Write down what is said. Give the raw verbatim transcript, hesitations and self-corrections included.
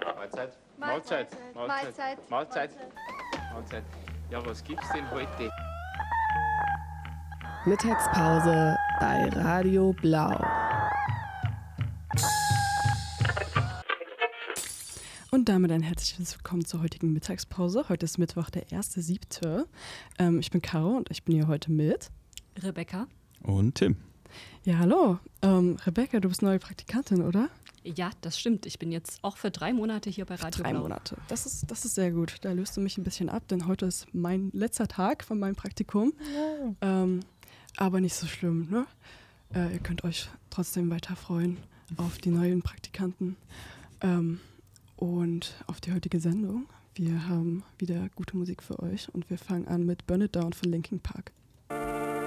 Mahlzeit. Mahlzeit. Mahlzeit. Mahlzeit. Mahlzeit. Ja, was gibt's denn heute? Mittagspause bei Radio Blau. Und damit ein herzliches Willkommen zur heutigen Mittagspause. Heute ist Mittwoch, der erste siebte Ähm, ich bin Caro und ich bin hier heute mit Rebecca. Und Tim. Ja, hallo. Ähm, Rebecca, du bist neue Praktikantin, oder? Ja, das stimmt. Ich bin jetzt auch für drei Monate hier bei Radio Drei Blau. Monate. Das ist, das ist sehr gut. Da löst du mich ein bisschen ab, denn heute ist mein letzter Tag von meinem Praktikum. Ja. Ähm, aber nicht so schlimm, ne? Äh, ihr könnt euch trotzdem weiter freuen auf die neuen Praktikanten ähm, und auf die heutige Sendung. Wir haben wieder gute Musik für euch und wir fangen an mit Burn It Down von Linkin Park.